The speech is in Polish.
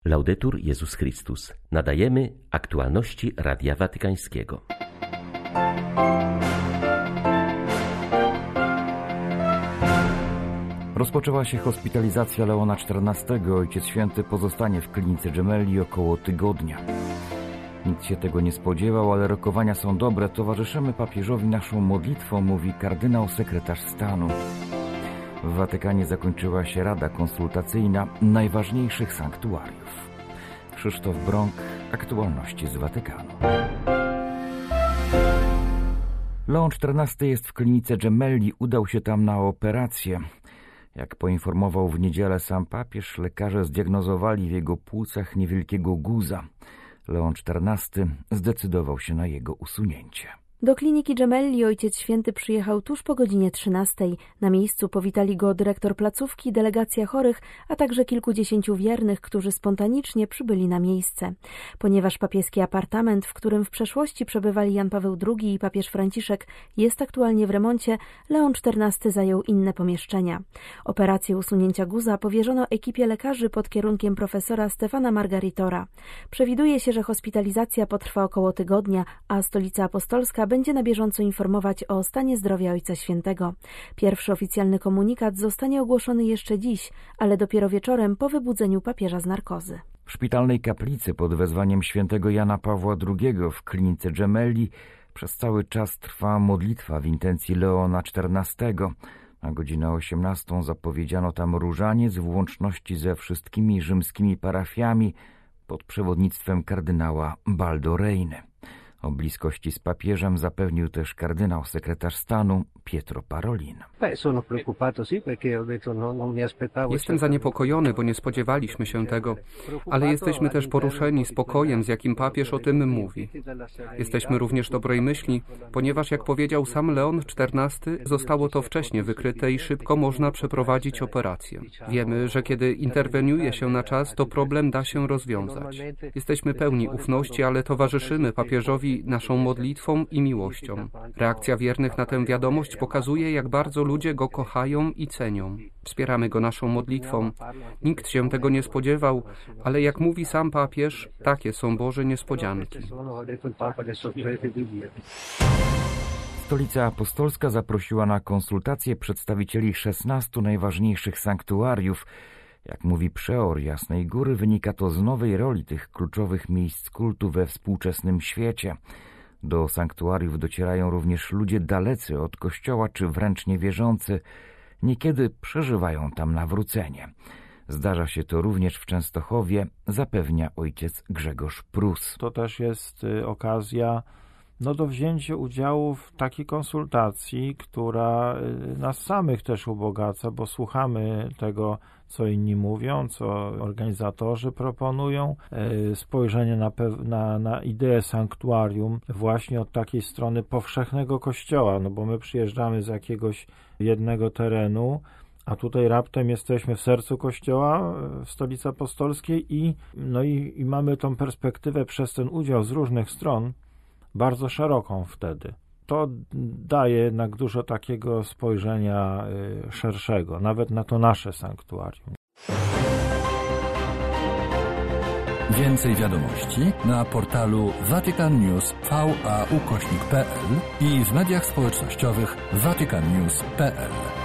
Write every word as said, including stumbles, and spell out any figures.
Laudetur Jezus Chrystus. Nadajemy aktualności Radia Watykańskiego. Rozpoczęła się hospitalizacja Leona czternastego. Ojciec Święty pozostanie w klinice Gemelli około tygodnia. Nikt się tego nie spodziewał, ale rokowania są dobre. Towarzyszymy papieżowi naszą modlitwą, mówi kardynał sekretarz stanu. W Watykanie zakończyła się rada konsultacyjna najważniejszych sanktuariów. Krzysztof Brąk, aktualności z Watykanu. Leon czternasty jest w klinice Gemelli, udał się tam na operację. Jak poinformował w niedzielę sam papież, lekarze zdiagnozowali w jego płucach niewielkiego guza. Leon czternasty zdecydował się na jego usunięcie. Do kliniki Gemelli Ojciec Święty przyjechał tuż po godzinie trzynastej. Na miejscu powitali go dyrektor placówki, delegacja chorych, a także kilkudziesięciu wiernych, którzy spontanicznie przybyli na miejsce. Ponieważ papieski apartament, w którym w przeszłości przebywali Jan Paweł drugi i papież Franciszek, jest aktualnie w remoncie, Leon czternasty zajął inne pomieszczenia. Operację usunięcia guza powierzono ekipie lekarzy pod kierunkiem profesora Stefana Margaritora. Przewiduje się, że hospitalizacja potrwa około tygodnia, a Stolica Apostolska będzie na bieżąco informować o stanie zdrowia Ojca Świętego. Pierwszy oficjalny komunikat zostanie ogłoszony jeszcze dziś, ale dopiero wieczorem po wybudzeniu papieża z narkozy. W szpitalnej kaplicy pod wezwaniem świętego Jana Pawła drugiego w klinice Gemelli przez cały czas trwa modlitwa w intencji Leona czternastego. Na godzinę osiemnastą zapowiedziano tam różaniec w łączności ze wszystkimi rzymskimi parafiami pod przewodnictwem kardynała Baldo Reiny. O bliskości z papieżem zapewnił też kardynał sekretarz stanu Pietro Parolin. Jestem zaniepokojony, bo nie spodziewaliśmy się tego, ale jesteśmy też poruszeni spokojem, z jakim papież o tym mówi. Jesteśmy również dobrej myśli, ponieważ jak powiedział sam Leon czternasty, zostało to wcześnie wykryte i szybko można przeprowadzić operację. Wiemy, że kiedy interweniuje się na czas, to problem da się rozwiązać. Jesteśmy pełni ufności, ale towarzyszymy papieżowi naszą modlitwą i miłością. Reakcja wiernych na tę wiadomość pokazuje, jak bardzo ludzie go kochają i cenią. Wspieramy go naszą modlitwą. Nikt się tego nie spodziewał, ale jak mówi sam papież, takie są Boże niespodzianki. Stolica Apostolska zaprosiła na konsultacje przedstawicieli szesnastu najważniejszych sanktuariów. Jak mówi przeor Jasnej Góry, wynika to z nowej roli tych kluczowych miejsc kultu we współczesnym świecie. Do sanktuariów docierają również ludzie dalecy od kościoła czy wręcz niewierzący. Niekiedy przeżywają tam nawrócenie. Zdarza się to również w Częstochowie, zapewnia ojciec Grzegorz Prus. To też jest okazja no, do wzięcia udziału w takiej konsultacji, która nas samych też ubogaca, bo słuchamy tego, co inni mówią, co organizatorzy proponują, spojrzenie na, na, na ideę sanktuarium właśnie od takiej strony powszechnego kościoła, no bo my przyjeżdżamy z jakiegoś jednego terenu, a tutaj raptem jesteśmy w sercu Kościoła, w Stolicy Apostolskiej i, no i, i mamy tą perspektywę przez ten udział z różnych stron bardzo szeroką wtedy. To daje jednak dużo takiego spojrzenia szerszego, nawet na to nasze sanktuarium. Więcej wiadomości na portalu Vatican News V A ukośnik kropka p l i w mediach społecznościowych vatican news kropka p l.